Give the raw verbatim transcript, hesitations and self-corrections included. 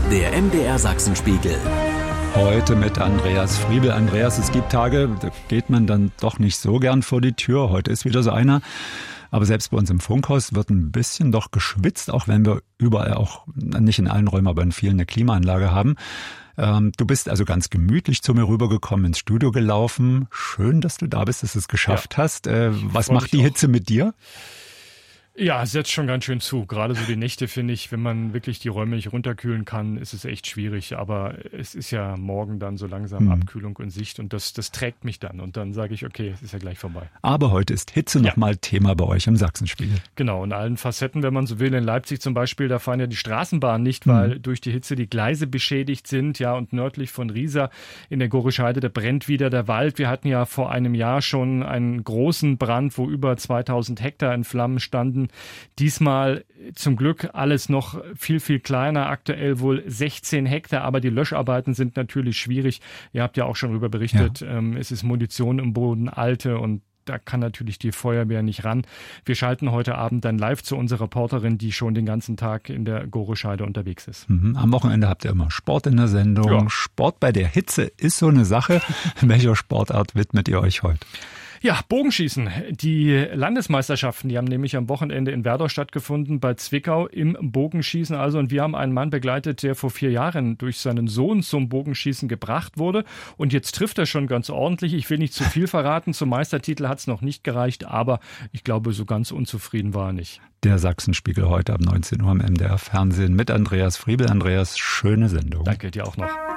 Der M D R Sachsenspiegel. Heute mit Andreas Friebel. Andreas, es gibt Tage, da geht man dann doch nicht so gern vor die Tür. Heute ist wieder so einer. Aber selbst bei uns im Funkhaus wird ein bisschen doch geschwitzt, auch wenn wir überall auch, nicht in allen Räumen, aber in vielen eine Klimaanlage haben. Ähm, du bist also ganz gemütlich zu mir rübergekommen, ins Studio gelaufen. Schön, dass du da bist, dass du es geschafft ja. hast. Äh, was macht die Hitze mit dir? Ja, es setzt schon ganz schön zu. Gerade so die Nächte, finde ich, wenn man wirklich die Räume nicht runterkühlen kann, ist es echt schwierig. Aber es ist ja morgen dann so langsam hm. Abkühlung und Sicht und das, das trägt mich dann. Und dann sage ich, okay, es ist ja gleich vorbei. Aber heute ist Hitze ja. nochmal Thema bei euch im Sachsenspiegel. Genau, in allen Facetten, wenn man so will. In Leipzig zum Beispiel, da fahren ja die Straßenbahnen nicht, weil hm. durch die Hitze die Gleise beschädigt sind. Ja, und nördlich von Riesa in der Gorische Heide, da brennt wieder der Wald. Wir hatten ja vor einem Jahr schon einen großen Brand, wo über zweitausend Hektar in Flammen standen. Diesmal zum Glück alles noch viel, viel kleiner, aktuell wohl sechzehn Hektar, aber die Löscharbeiten sind natürlich schwierig. Ihr habt ja auch schon darüber berichtet, ja. ähm, es ist Munition im Boden, alte, und da kann natürlich die Feuerwehr nicht ran. Wir schalten heute Abend dann live zu unserer Reporterin, die schon den ganzen Tag in der Gorische Heide unterwegs ist. Mhm. Am Wochenende habt ihr immer Sport in der Sendung. Ja. Sport bei der Hitze ist so eine Sache. Welcher Sportart widmet ihr euch heute? Ja, Bogenschießen. Die Landesmeisterschaften, die haben nämlich am Wochenende in Werder stattgefunden, bei Zwickau im Bogenschießen. Also, und wir haben einen Mann begleitet, der vor vier Jahren durch seinen Sohn zum Bogenschießen gebracht wurde. Und jetzt trifft er schon ganz ordentlich. Ich will nicht zu viel verraten. Zum Meistertitel hat es noch nicht gereicht, aber ich glaube, so ganz unzufrieden war er nicht. Der Sachsenspiegel heute ab neunzehn Uhr im M D R Fernsehen mit Andreas Friebel. Andreas, schöne Sendung. Danke dir auch noch.